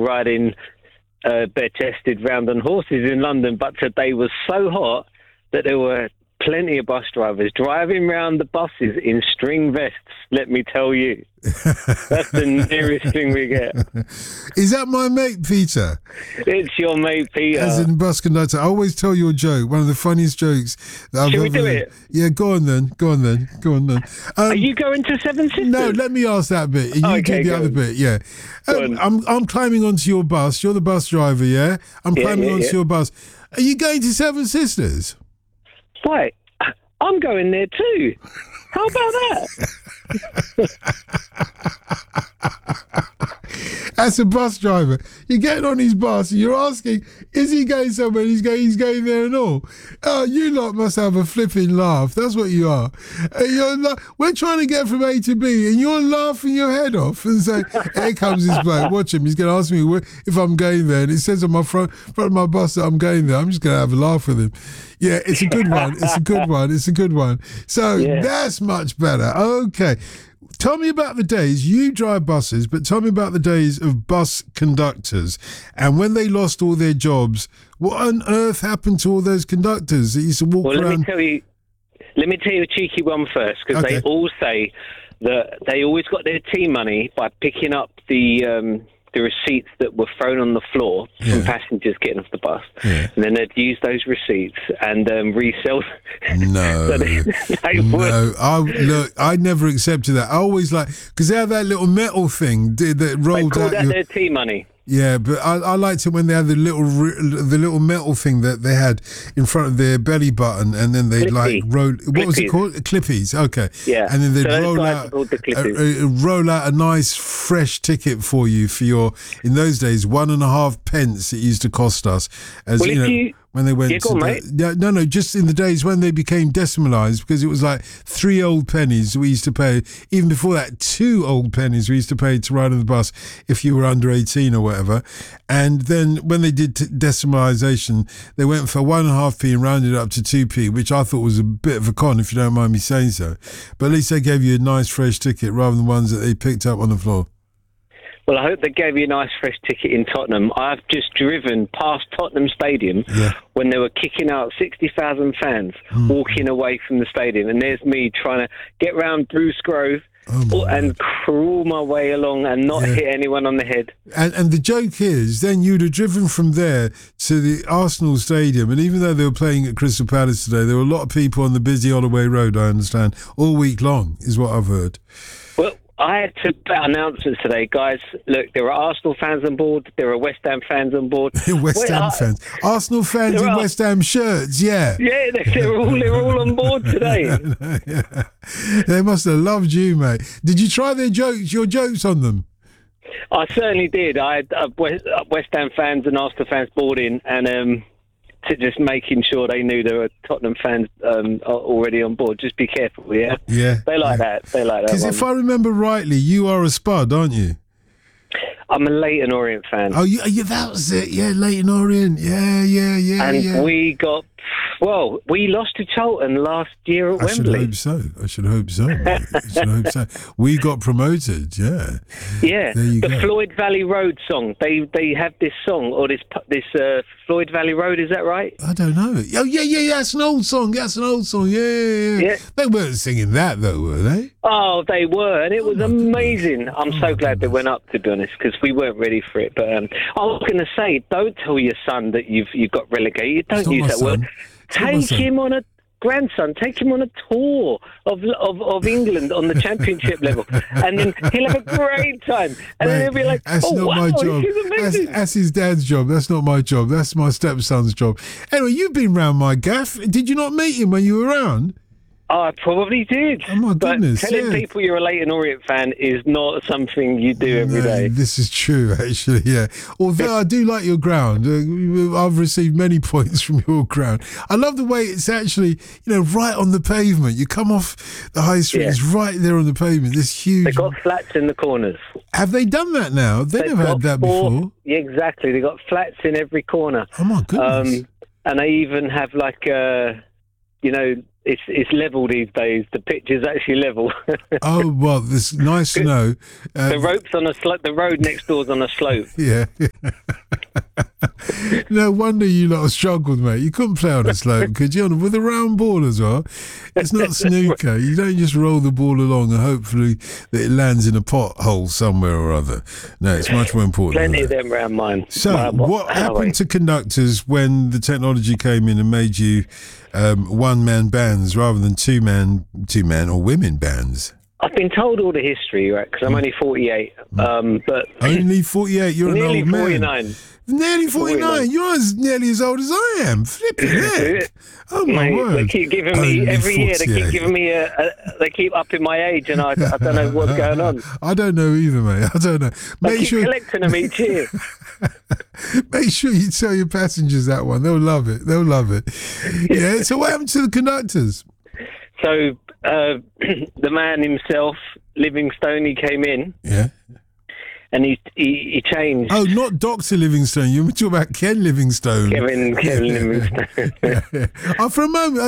riding bare-chested round on horses in London, but today was so hot that there were plenty of bus drivers driving round the buses in string vests, let me tell you. That's the nearest thing we get. Is that my mate, Peter? It's your mate, Peter. As in bus conductor. I always tell your joke, one of the funniest jokes that I've Should ever we do heard. it? Yeah, go on then. Are you going to Seven Sisters? No, let me ask that bit. You Okay, do the go other on. bit, yeah. I'm climbing onto your bus. You're the bus driver, yeah? I'm climbing onto your bus. Are you going to Seven Sisters? Right. I'm going there too. How about that? As a bus driver, you're getting on his bus and you're asking, is he going somewhere? He's going there and all. Oh, you lot must have a flipping laugh. That's what you are. We're trying to get from A to B and you're laughing your head off and saying, here comes this bloke. Watch him. He's going to ask me if I'm going there. And it says on my front of my bus that I'm going there. I'm just going to have a laugh with him. Yeah, it's a good one. It's a good one. So that's much better. Okay. Tell me about the days, you drive buses, but tell me about the days of bus conductors. And when they lost all their jobs, what on earth happened to all those conductors that used to walk around? Let me tell you a cheeky one first, because they all say that they always got their tea money by picking up the receipts that were thrown on the floor from passengers getting off the bus. Yeah. And then they'd use those receipts and resell. No. I never accepted that. I always because they had that little metal thing that rolled out. They called that their tea money. Yeah, but I liked it when they had the little metal thing that they had in front of their belly button, and then they'd roll. What was it called? Clippies. Okay. Yeah. And then they'd roll out a nice fresh ticket for you for your, in those days, 1.5 pence it used to cost us. When they went just in the days when they became decimalised, because it was like 3 old pennies we used to pay. Even before that, 2 old pennies we used to pay to ride on the bus if you were under 18 or whatever. And then when they did decimalisation, they went for 1.5p and rounded up to 2p, which I thought was a bit of a con, if you don't mind me saying so. But at least they gave you a nice fresh ticket rather than ones that they picked up on the floor. Well, I hope they gave you a nice fresh ticket in Tottenham. I've just driven past Tottenham Stadium when they were kicking out 60,000 fans walking away from the stadium. And there's me trying to get round Bruce Grove and crawl my way along and not hit anyone on the head. And the joke is, then you'd have driven from there to the Arsenal Stadium. And even though they were playing at Crystal Palace today, there were a lot of people on the busy Holloway Road, I understand, all week long, is what I've heard. Well, I had to put announcements today, guys. Look, there are Arsenal fans on board. There are West Ham fans on board. West Ham fans, Arsenal fans in West Ham shirts. Yeah, they're all on board today. They must have loved you, mate. Did you try your jokes on them? I certainly did. I had West Ham fans and Arsenal fans boarding, and to just making sure they knew there were Tottenham fans already on board. Just be careful, yeah? Yeah. They like that. They like that. Because if I remember rightly, you are a Spud, aren't you? I'm a Leyton Orient fan. Oh, yeah, that was it. Yeah, Leyton Orient. Yeah. And we lost to Charlton last year at Wembley. I should hope so. We got promoted, yeah. Yeah, the Floyd Valley Road song. They have this song, or this Floyd Valley Road, is that right? I don't know. Oh, yeah, that's an old song. Yeah. They weren't singing that, though, were they? Oh, they were, and it was amazing. I'm so glad they went up, to be honest, because we weren't ready for it. But I was going to say, don't tell your son that you've got relegated. Don't use that word. Take him on a tour of England on the championship level, and then he'll have a great time. And then he'll be like, that's not my job. That's his dad's job. That's not my job. That's my stepson's job. Anyway, you've been round my gaff. Did you not meet him when you were around? I probably did. Oh, my goodness. But telling people you're a Leyton Orient fan is not something you do every day. This is true, actually, yeah. Although I do like your ground. I've received many points from your ground. I love the way it's actually, right on the pavement. You come off the high street, it's right there on the pavement. This huge... They've got flats in the corners. Have they done that now? They've never had that before. Yeah, exactly. They've got flats in every corner. Oh, my goodness. And they even have it's level these days. The pitch is actually level. Oh, well, it's nice to know. The rope's on a slope. The road next door's on a slope. Yeah. No wonder you lot struggled, mate. You couldn't play on a slope, could you? With a round ball as well. It's not snooker. You don't just roll the ball along and hopefully that it lands in a pothole somewhere or other. No, it's much more important. Plenty of them around mine. So, what happened to conductors when the technology came in and made you one-man bands rather than two-man or women bands? I've been told all the history, right? Because I'm only 48. But only 48. You're an old man. 49. Nearly 49. You're nearly as old as I am. Flipping heck. Oh, my word. They keep giving me, every year, they keep giving me they keep upping my age, and I don't know what's going on. I don't know either, mate. I don't know. I keep collecting them each year. Make sure you tell your passengers that one. They'll love it. They'll love it. Yeah, so what happened to the conductors? So, the man himself, Livingstone, he came in. Yeah. And he changed. Oh, not Dr. Livingstone. You were talking about Ken Livingstone. Kevin Livingstone. Oh, for a moment.